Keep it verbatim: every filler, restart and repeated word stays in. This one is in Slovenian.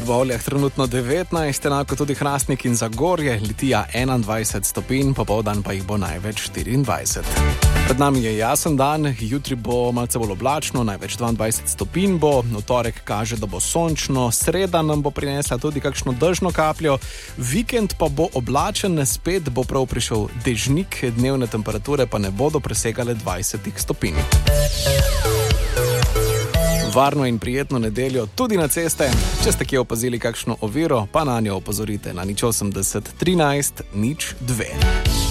Trbovljah trenutno devetnajst, enako tudi Hrastnik in Zagorje, Litija enaindvajset stopinj, popoldan pa jih bo največ štiriindvajset. Pred nami je jasen dan, jutri bo malce bolj oblačno, največ dvaindvajset stopinj bo, v torek kaže, da bo sončno, sreda nam bo prinesla tudi kakšno dežno kapljo, vikend pa bo oblačen, spet bo prav prišel dežnik, dnevne temperature pa ne bodo presegale dvajset stopinj. Varno in prijetno nedeljo tudi na ceste. Če ste kje opazili kakšno oviro, pa na njo opozorite na nič osemdeset trinajst nič dve.